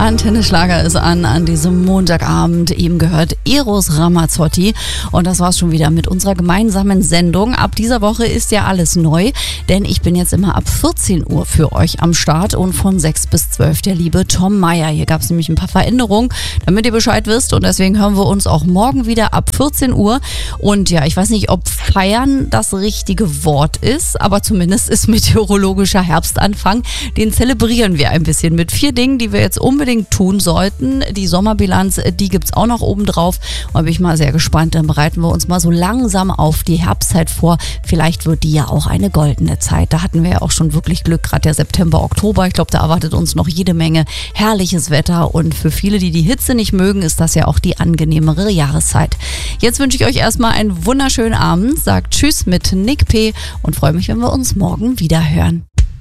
Antenne Schlager ist an diesem Montagabend. Eben gehört Eros Ramazzotti. Und das war's schon wieder mit unserer gemeinsamen Sendung. Ab dieser Woche ist ja alles neu, denn ich bin jetzt immer ab 14 Uhr für euch am Start und von 6 bis 12 der liebe Tom Meyer. Hier gab es nämlich ein paar Veränderungen, damit ihr Bescheid wisst. Und deswegen hören wir uns auch morgen wieder ab 14 Uhr. Und ja, ich weiß nicht, ob feiern das richtige Wort ist, aber zumindest ist meteorologischer Herbstanfang. Den zelebrieren wir ein bisschen mit 4 Dingen, die wir jetzt unbedingt tun sollten. Die Sommerbilanz, die gibt's auch noch oben drauf. Und da bin ich mal sehr gespannt. Dann bereiten wir uns mal so langsam auf die Herbstzeit vor. Vielleicht wird die ja auch eine goldene Zeit. Da hatten wir ja auch schon wirklich Glück, gerade der September, Oktober. Ich glaube, da erwartet uns noch jede Menge herrliches Wetter. Und für viele, die die Hitze nicht mögen, ist das ja auch die angenehmere Jahreszeit. Jetzt wünsche ich euch erstmal einen wunderschönen Abend. Sagt Tschüss mit Nick P. und freue mich, wenn wir uns morgen wieder hören.